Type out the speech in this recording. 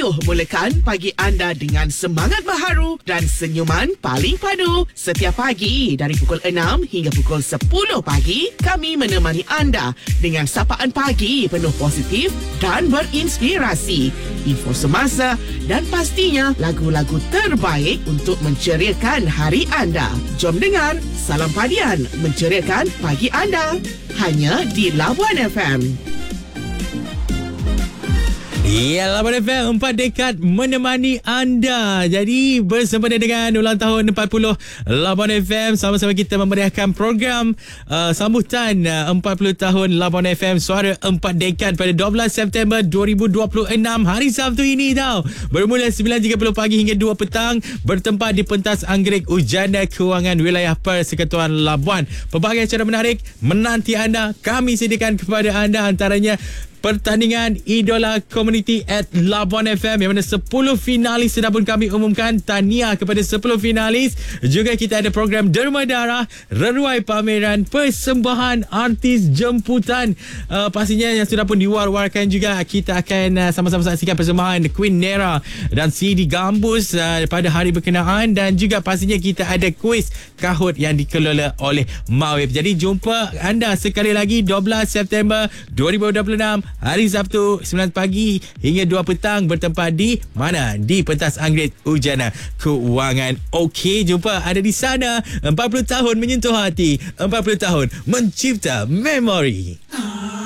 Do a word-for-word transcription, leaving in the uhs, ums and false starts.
Ayuh mulakan pagi anda dengan semangat baharu dan senyuman paling padu. Setiap pagi dari pukul enam hingga pukul sepuluh pagi, kami menemani anda dengan sapaan pagi penuh positif dan berinspirasi. Info semasa dan pastinya lagu-lagu terbaik untuk menceriakan hari anda. Jom dengar Salam Padian menceriakan pagi anda. Hanya di Labuan F M. Ya, Labuan F M, empat dekad menemani anda. Jadi bersempena dengan ulang tahun empat puluh Labuan F M, sama-sama kita memeriahkan program uh, sambutan uh, empat puluh tahun Labuan F M, suara empat dekad pada dua belas September dua ribu dua puluh enam, hari Sabtu ini tau. Bermula sembilan tiga puluh pagi hingga dua petang, bertempat di pentas Anggerik Ujana Kewangan Wilayah Persekutuan Labuan. Pelbagai acara menarik menanti anda, kami sediakan kepada anda, antaranya pertandingan Idola Community at Labuan F M, yang mana sepuluh finalis sudah pun kami umumkan. Tahniah kepada sepuluh finalis. Juga kita ada program Derma Darah, Reruai Pameran, persembahan artis jemputan, uh, pastinya yang sudah pun diwar-warkan juga. Kita akan uh, sama-sama saksikan persembahan Queen Nera dan C D Gambus uh, pada hari berkenaan. Dan juga pastinya kita ada kuis kahut yang dikelola oleh Mawib. Jadi jumpa anda sekali lagi dua belas September dua ribu dua puluh enam, hari Sabtu, sembilan pagi hingga dua petang, bertempat di mana? Di pentas Anggerik Ujana Kewangan. Okey, jumpa ada di sana. empat puluh tahun menyentuh hati, empat puluh tahun mencipta memori.